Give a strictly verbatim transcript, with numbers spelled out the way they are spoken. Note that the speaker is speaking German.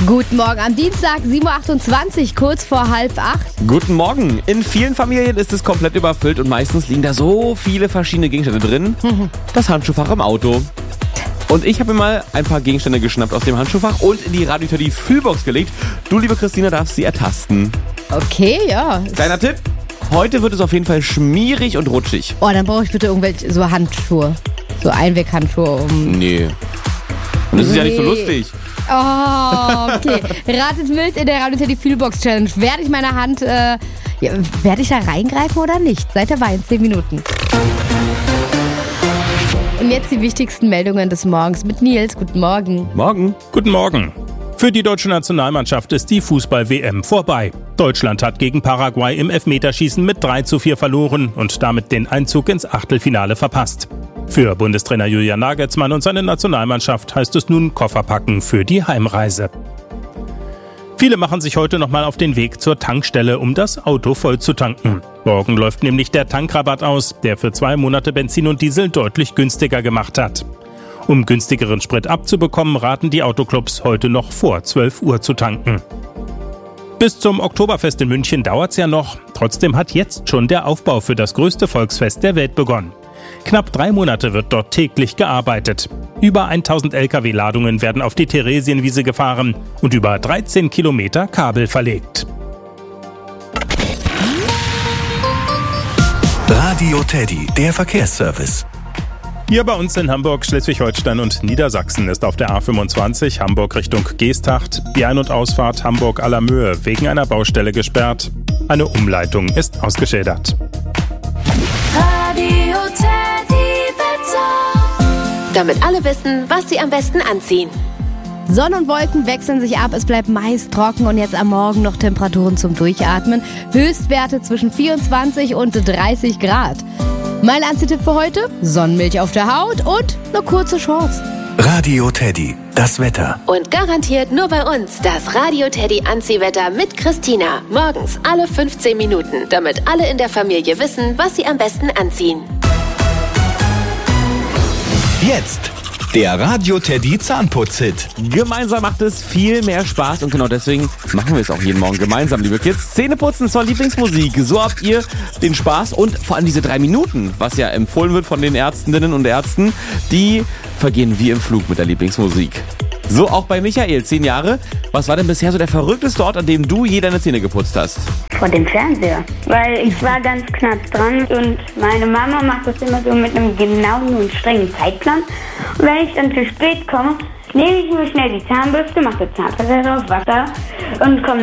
Guten Morgen am Dienstag, sieben Uhr achtundzwanzig, kurz vor halb acht. Guten Morgen. In vielen Familien ist es komplett überfüllt und meistens liegen da so viele verschiedene Gegenstände drin. Das Handschuhfach im Auto. Und ich habe mir mal ein paar Gegenstände geschnappt aus dem Handschuhfach und in die Radio Teddy Fühlbox gelegt. Du, liebe Christina, darfst sie ertasten. Okay, ja. Kleiner Tipp, heute wird es auf jeden Fall schmierig und rutschig. Oh, dann brauche ich bitte irgendwelche so Handschuhe. So Einweghandschuhe. Um Nee. Und das ist ja nicht so lustig. Oh, okay. Ratet mit in der Radio Teddy Fühlbox Challenge. Werde ich meine Hand, äh, ja, werde ich da reingreifen oder nicht? Seid dabei in zehn Minuten. Und jetzt die wichtigsten Meldungen des Morgens mit Nils. Guten Morgen. Morgen. Guten Morgen. Für die deutsche Nationalmannschaft ist die Fußball-W M vorbei. Deutschland hat gegen Paraguay im Elfmeterschießen mit drei zu vier verloren und damit den Einzug ins Achtelfinale verpasst. Für Bundestrainer Julian Nagelsmann und seine Nationalmannschaft heißt es nun Koffer packen für die Heimreise. Viele machen sich heute nochmal auf den Weg zur Tankstelle, um das Auto voll zu tanken. Morgen läuft nämlich der Tankrabatt aus, der für zwei Monate Benzin und Diesel deutlich günstiger gemacht hat. Um günstigeren Sprit abzubekommen, raten die Autoclubs heute noch vor zwölf Uhr zu tanken. Bis zum Oktoberfest in München dauert's ja noch. Trotzdem hat jetzt schon der Aufbau für das größte Volksfest der Welt begonnen. Knapp drei Monate wird dort täglich gearbeitet. Über tausend L K W-Ladungen werden auf die Theresienwiese gefahren und über dreizehn Kilometer Kabel verlegt. Radio Teddy, der Verkehrsservice. Hier bei uns in Hamburg, Schleswig-Holstein und Niedersachsen ist auf der A fünfundzwanzig Hamburg Richtung Geesthacht die Ein- und Ausfahrt Hamburg-Allermöhe wegen einer Baustelle gesperrt. Eine Umleitung ist ausgeschildert. Radio Teddy Wetter. Damit alle wissen, was sie am besten anziehen. Sonne und Wolken wechseln sich ab, es bleibt meist trocken und jetzt am Morgen noch Temperaturen zum Durchatmen. Höchstwerte zwischen vierundzwanzig und dreißig Grad. Mein Anziehtipp für heute? Sonnenmilch auf der Haut und eine kurze Shorts. Radio Teddy, das Wetter. Und garantiert nur bei uns das Radio Teddy Anziehwetter mit Christina. Morgens alle fünfzehn Minuten, damit alle in der Familie wissen, was sie am besten anziehen. Jetzt der Radio Teddy Zahnputz-Hit. Gemeinsam macht es viel mehr Spaß und genau deswegen machen wir es auch jeden Morgen gemeinsam, liebe Kids. Zähneputzen zur Lieblingsmusik. So habt ihr den Spaß und vor allem diese drei Minuten, was ja empfohlen wird von den Ärztinnen und Ärzten, die vergehen wie im Flug mit der Lieblingsmusik. So auch bei Michael, zehn Jahre. Was war denn bisher so der verrückteste Ort, an dem du je deine Zähne geputzt hast? Vor dem Fernseher, weil ich war ganz knapp dran und meine Mama macht das immer so mit einem genauen und strengen Zeitplan. Und wenn ich dann zu spät komme, nehme ich mir schnell die Zahnbürste, mache die Zahnpasta drauf, Wasser und komme